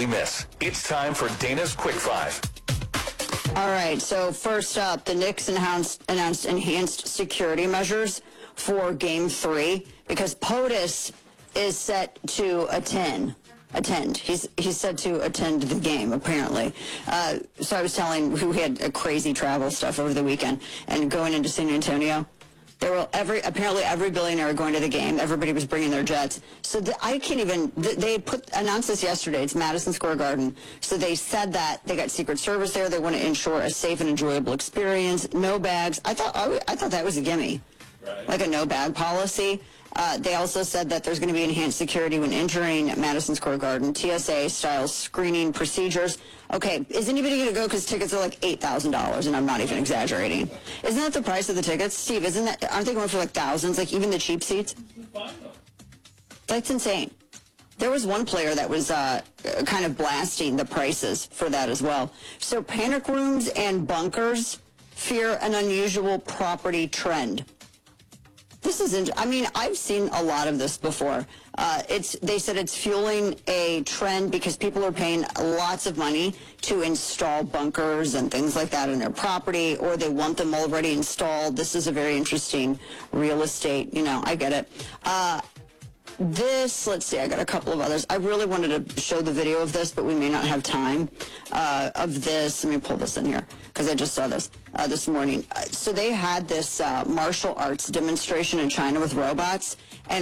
possibly miss. It's time for Dana's Quick Five. All right, so first up, the Knicks announced enhanced security measures for Game 3 because POTUS is set to attend. He's set to attend the game, apparently. So I was telling who had a crazy travel stuff over the weekend and going into San Antonio. Apparently every billionaire going to the game. Everybody was bringing their jets. So I can't even, they announced this yesterday. It's Madison Square Garden. So they said that they got Secret Service there. They want to ensure a safe and enjoyable experience. No bags. I thought that was a gimme. Right. Like a no bag policy. They also said that there's going to be enhanced security when entering Madison Square Garden, TSA-style screening procedures. Okay, is anybody going to go because tickets are like $8,000, and I'm not even exaggerating. Isn't that the price of the tickets? Steve, aren't they going for like thousands, like even the cheap seats? That's insane. There was one player that was kind of blasting the prices for that as well. So panic rooms and bunkers fear an unusual property trend. This is, I've seen a lot of this before. They said it's fueling a trend because people are paying lots of money to install bunkers and things like that in their property, or they want them already installed. This is a very interesting real estate, I get it. Let's see, I got a couple of others. I really wanted to show the video of this, but we may not have time of this. Let me pull this in here because I just saw this morning. So they had this martial arts demonstration in China with robots,